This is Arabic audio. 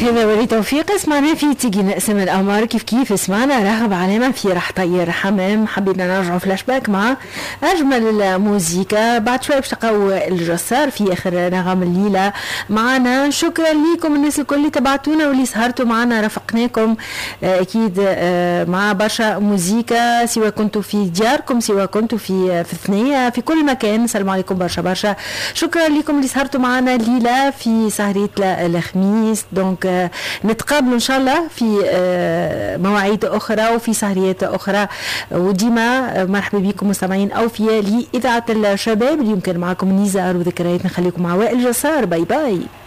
هذا ولي توفيق. اسمعنا في تيجي نقسم الأمر كيف اسمعنا راغب علامة في راح طير حمام. حبينا نرجعوا فلاش باك مع أجمل الموسيقى. بعد شوي باش تلقاو الجسار في آخر نغم الليلة معنا. شكرا لكم الناس الكل اللي تبعتونا واللي سهرتوا معنا، رافقناكم أكيد مع برشا موسيقى، سواء كنتوا في دياركم سواء كنتوا في الثنية في كل مكان. السلام عليكم برشا. شكرا لكم اللي سهرتوا معنا الليلة في سهرية الخميس. دونك نتقابلوا ان شاء الله في مواعيد اخرى وفي سهريات اخرى، وديما مرحبا بكم مستمعين اوفياء لاذاعه الشباب. اليوم كان معكم نزار وذكريات. نخليكم مع وائل جسار. باي باي.